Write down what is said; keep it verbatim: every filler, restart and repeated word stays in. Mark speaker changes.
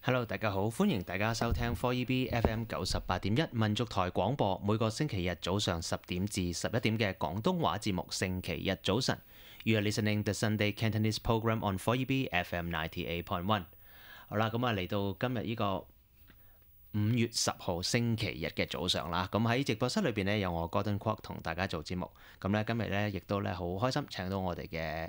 Speaker 1: Hello，大家好，歡迎大家收聽 four E B F M 九十八點一民族台廣播，每個星期日早上十點至十一點嘅廣東話節目。星期日早晨 ，You are listening the Sunday Cantonese program on four E B F M ninety-eight point one。好啦，咁啊嚟到今日呢個五月十號星期日嘅早上啦，咁喺直播室裏邊呢，有我 Gordon Kwok 同大家做節目。咁咧今日咧亦都咧好開心請到我哋嘅